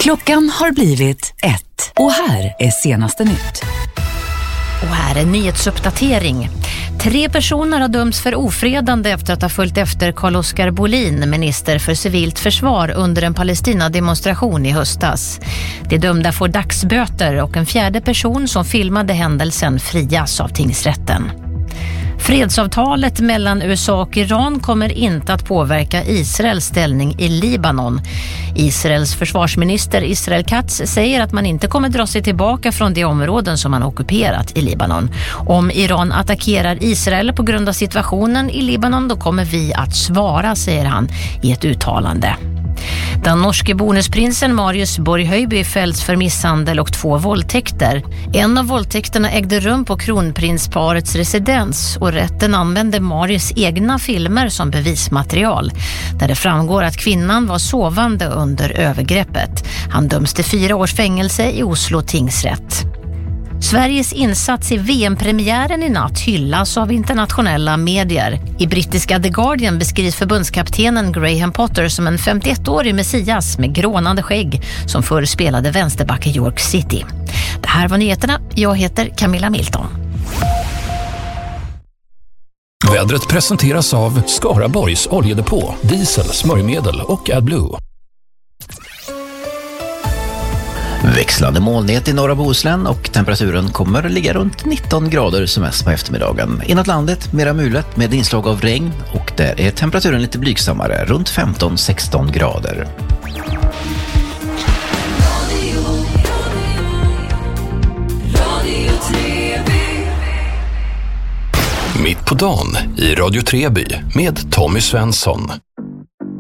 Klockan har blivit 1 och här är senaste nytt. Och här är nyhetsuppdatering. 3 personer har dömts för ofredande efter att ha följt efter Carl-Oskar Bolin, minister för civilt försvar, under en Palestina-demonstration i höstas. De dömda får dagsböter och en 4:e person som filmade händelsen frias av tingsrätten. Fredsavtalet mellan USA och Iran kommer inte att påverka Israels ställning i Libanon. Israels försvarsminister Israel Katz säger att man inte kommer dra sig tillbaka från de områden som man ockuperat i Libanon. Om Iran attackerar Israel på grund av situationen i Libanon, då kommer vi att svara, säger han i ett uttalande. Den norske bonusprinsen Marius Borghøiby fälls för misshandel och 2 våldtäkter. En av våldtäkterna ägde rum på kronprinsparets residens och rätten använde Marius egna filmer som bevismaterial, där det framgår att kvinnan var sovande under övergreppet. Han döms till 4 års fängelse i Oslo tingsrätt. Sveriges insats i VM-premiären i natt hyllas av internationella medier. I brittiska The Guardian beskrivs förbundskaptenen Graham Potter som en 51-årig messias med grånande skägg som förr spelade vänsterback i York City. Det här var nyheterna. Jag heter Camilla Milton. Vädret presenteras av Skaraborgs oljedepå, diesel, smörjmedel och AdBlue. Växlande molnighet i norra Bohuslän och temperaturen kommer ligga runt 19 grader som mest på eftermiddagen. Inåt landet mera mulet med inslag av regn och där är temperaturen lite blygsammare, runt 15-16 grader. Mitt på dagen i Radio Treby med Tommy Svensson.